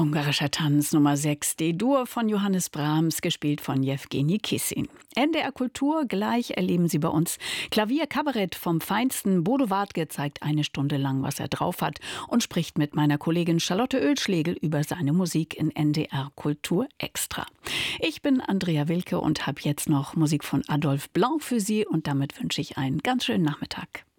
Ungarischer Tanz Nummer 6, D-Dur von Johannes Brahms, gespielt von Jewgeni Kissin. NDR Kultur, gleich erleben Sie bei uns Klavierkabarett vom Feinsten. Bodo Wartke zeigt eine Stunde lang, was er drauf hat und spricht mit meiner Kollegin Charlotte Oehlschlegel über seine Musik in NDR Kultur Extra. Ich bin Andrea Wilke und habe jetzt noch Musik von Adolphe Blanc für Sie und damit wünsche ich einen ganz schönen Nachmittag.